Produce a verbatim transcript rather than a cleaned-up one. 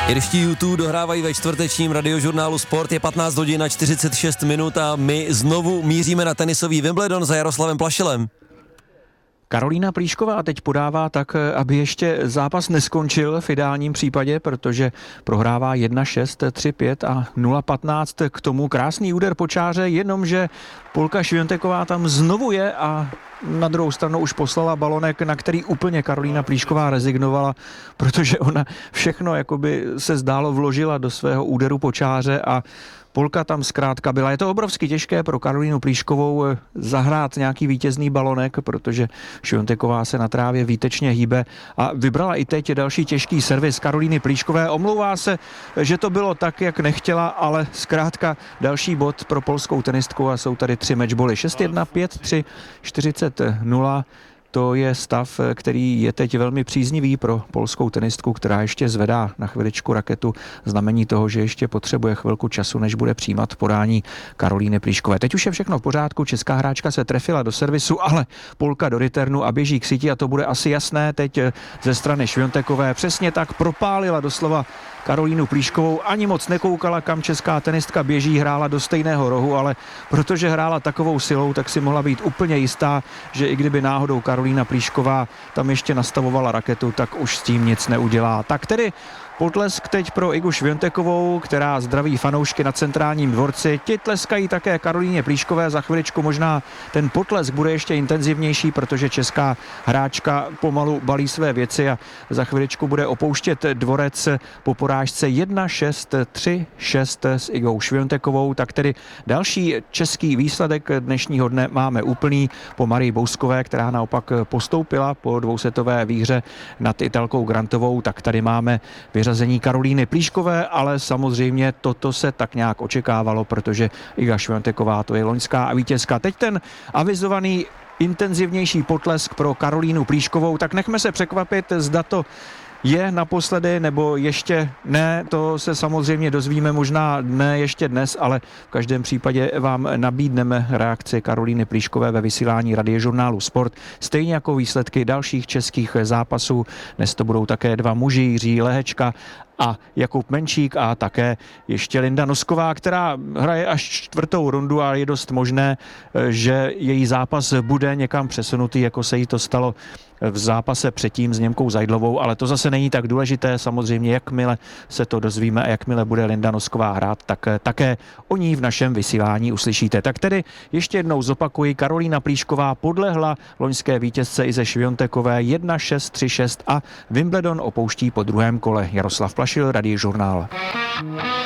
Irští U dva dohrávají ve čtvrtečním radiožurnálu Sport, je patnáct hodin a čtyřicet šest minut a my znovu míříme na tenisový Wimbledon za Jaroslavem Plašilem. Karolína Plíšková teď podává tak, aby ještě zápas neskončil v ideálním případě, protože prohrává jedna šest, tři pět a nula patnáct. K tomu krásný úder po čáře, jenomže Polka Švionteková tam znovu je a na druhou stranu už poslala balonek, na který úplně Karolína Plíšková rezignovala, protože ona všechno jakoby se zdálo vložila do svého úderu po čáře a Polka tam zkrátka byla. Je to obrovsky těžké pro Karolínu Plíškovou zahrát nějaký vítězný balonek, protože Švionteková se na trávě výtečně hýbe a vybrala i teď další těžký servis Karolíny Plíškové. Omlouvá se, že to bylo tak, jak nechtěla, ale zkrátka další bod pro polskou tenistku a jsou tady tři matchboly. šest jedna, pět tři, čtyřicet nula. To je stav, který je teď velmi příznivý pro polskou tenistku, která ještě zvedá na chviličku raketu, znamení toho, že ještě potřebuje chvilku času, než bude přijímat podání Karolíny Plíškové. Teď už je všechno v pořádku, česká hráčka se trefila do servisu, ale Polka do returnu a běží k síti a to bude asi jasné teď ze strany Šviontekové. Přesně tak propálila doslova Karolínu Plíškovou, ani moc nekoukala, kam česká tenistka běží, hrála do stejného rohu, ale protože hrála takovou silou, tak si mohla být úplně jistá, že i kdyby náhodou Karolína Plíšková tam ještě nastavovala raketu, tak už s tím nic neudělá. Tak tedy potlesk teď pro Igu Šviontekovou, která zdraví fanoušky na Centrálním dvorci. Ti tleskají také Karolíně Plíškové. Za chviličku možná ten potlesk bude ještě intenzivnější, protože česká hráčka pomalu balí své věci a za chviličku bude opouštět dvorec po porážce jedna šest, tři šest s Igou Šviontekovou. Tak tedy další český výsledek dnešního dne máme úplný po Marii Bouskové, která naopak postoupila po dvousetové výhře nad Italkou Grantovou. Tak tady máme vyřazení Karolíny Plíškové, ale samozřejmě toto se tak nějak očekávalo, protože Iga Švionteková to je loňská vítězka. Teď ten avizovaný intenzivnější potlesk pro Karolínu Plíškovou, tak nechme se překvapit, zda to je naposledy, nebo ještě ne, to se samozřejmě dozvíme možná ne ještě dnes, ale v každém případě vám nabídneme reakci Karolíny Plíškové ve vysílání radiožurnálu Sport, stejně jako výsledky dalších českých zápasů. Dnes to budou také dva muži, Jiří Lehečka a Jakub Menčík a také ještě Linda Nosková, která hraje až čtvrtou rundu a je dost možné, že její zápas bude někam přesunutý, jako se jí to stalo v zápase předtím s Němkou Zajdlovou, ale to zase není tak důležité. Samozřejmě, jakmile se to dozvíme a jakmile bude Linda Nosková hrát, tak také o ní v našem vysílání uslyšíte. Tak tedy ještě jednou zopakuji, Karolína Plíšková podlehla loňské vítězce Ize Šviontekové jedna šest, tři šest a Wimbledon opouští po druhém kole. Jaroslav Plašil, Radiožurnál.